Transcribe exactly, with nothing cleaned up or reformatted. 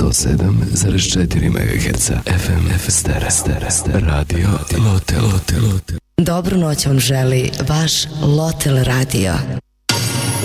sto sedam zarez četiri megaherca F M Stara, Stara, Stara, Radio Lotel, Lotel, Lotel. Dobru noć vam želi vaš Lotel Radio.